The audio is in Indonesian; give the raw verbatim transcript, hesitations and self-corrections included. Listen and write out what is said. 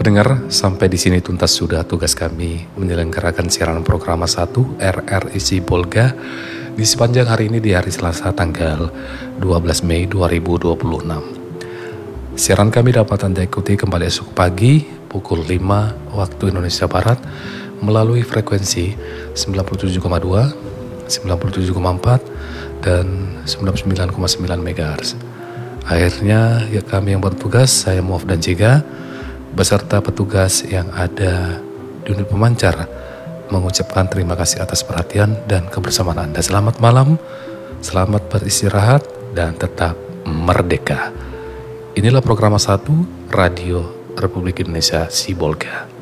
pendengar, sampai di sini tuntas sudah tugas kami menyelenggarakan siaran program satu R R I Sibolga di sepanjang hari ini di hari Selasa tanggal dua belas Mei dua ribu dua puluh enam. Siaran kami dapat Anda ikuti kembali esok pagi pukul lima waktu Indonesia Barat melalui frekuensi sembilan puluh tujuh koma dua, sembilan puluh tujuh koma empat, dan sembilan puluh sembilan koma sembilan megahertz. Akhirnya ya kami yang bertugas, saya Muaf dan Jega beserta petugas yang ada di unit pemancar mengucapkan terima kasih atas perhatian dan kebersamaan Anda. Selamat malam, selamat beristirahat, dan tetap merdeka. Inilah program satu Radio Republik Indonesia Sibolga.